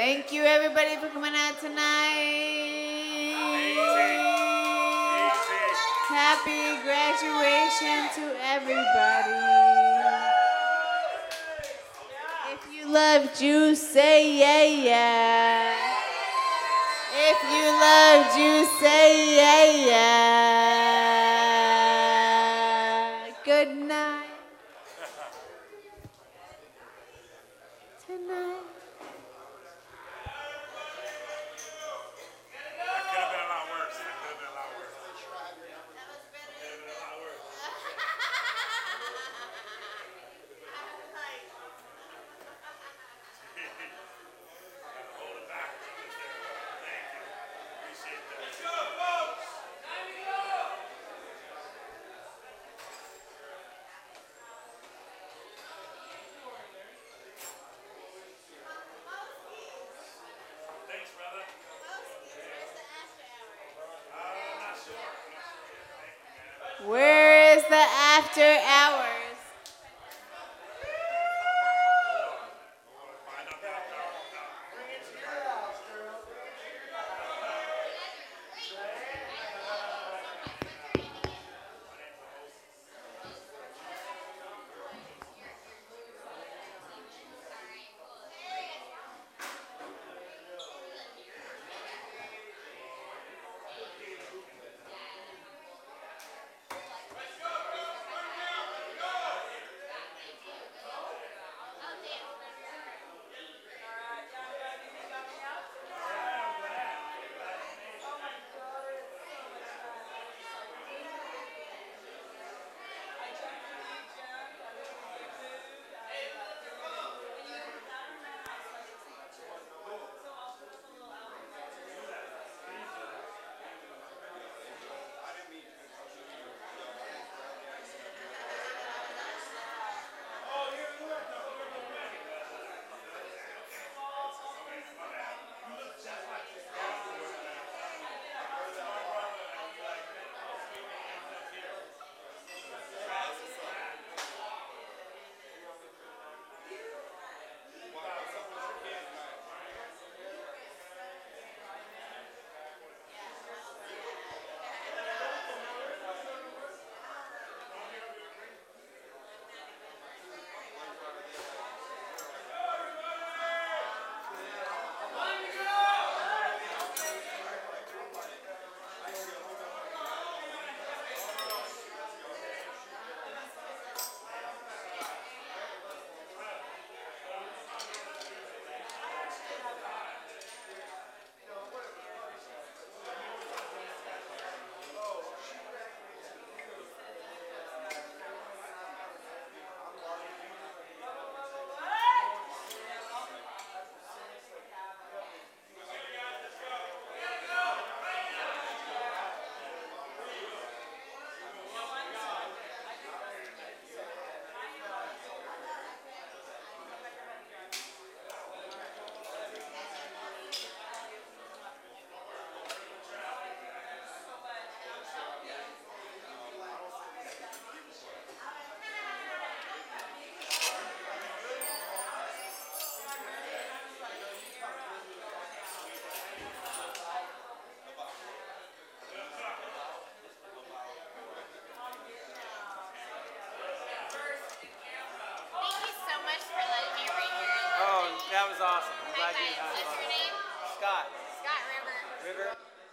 Thank you, everybody, for coming out tonight. Happy graduation to everybody. If you love juice, say yeah, yeah. If you love juice, say yeah, yeah. Good night. Tonight. Where is the after hours? That was awesome. I'm glad you had fun. What's your name? Scott. Scott River. River.